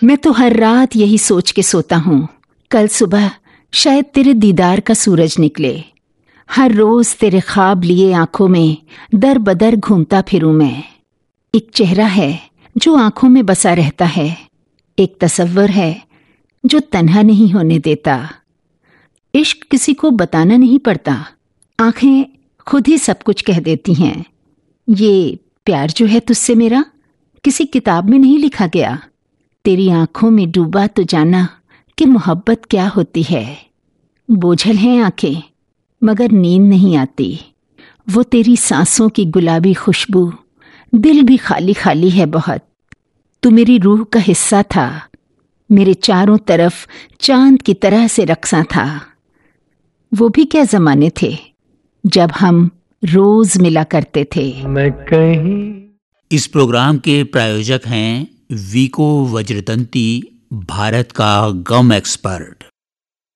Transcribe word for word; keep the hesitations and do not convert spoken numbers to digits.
मैं तो हर रात यही सोच के सोता हूँ, कल सुबह शायद तेरे दीदार का सूरज निकले। हर रोज तेरे ख्वाब लिए आंखों में दर बदर घूमता फिरूं मैं। एक चेहरा है जो आंखों में बसा रहता है, एक तसव्वुर है जो तन्हा नहीं होने देता। इश्क किसी को बताना नहीं पड़ता, आंखें खुद ही सब कुछ कह देती हैं। ये प्यार जो है तुझसे मेरा किसी किताब में नहीं लिखा गया। तेरी आंखों में डूबा तो जाना कि मोहब्बत क्या होती है। बोझल हैं आंखें मगर नींद नहीं आती। वो तेरी सांसों की गुलाबी खुशबू, दिल भी खाली खाली है बहुत। तू मेरी रूह का हिस्सा था, मेरे चारों तरफ चांद की तरह से रक्सा था। वो भी क्या जमाने थे जब हम रोज मिला करते थे। मैं कहीं। इस प्रोग्राम के प्रायोजक हैं वीको वज्रतंती, भारत का गम एक्सपर्ट।